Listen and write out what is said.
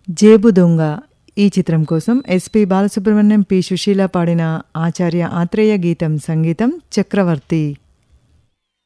జేబు దొంగ ఈ చిత్రం కోసం ఎస్పి బాలసుబ్రహ్మణ్యం, పి సుశీల పాడిన ఆచార్య ఆత్రేయ గీతం, సంగీతం చక్రవర్తి.